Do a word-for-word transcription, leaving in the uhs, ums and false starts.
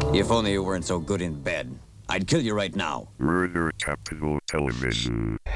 If only you weren't so good in bed. I'd kill you right now. Murder Capital Television.